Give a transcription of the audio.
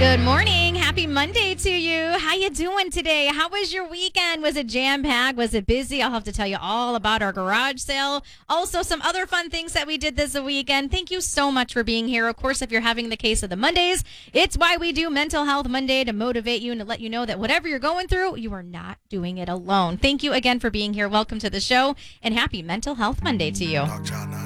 Good morning. Happy Monday to you. How you doing today? How was your weekend? Was it jam-packed? Was it busy? I'll have to tell you all about our garage sale. Also, some other fun things that we did this weekend. Thank you so much for being here. Of course, if you're having the case of the Mondays, it's why we do Mental Health Monday, to motivate you and to let you know that whatever you're going through, you are not doing it alone. Thank you again for being here. Welcome to the show, and happy Mental Health Monday to you.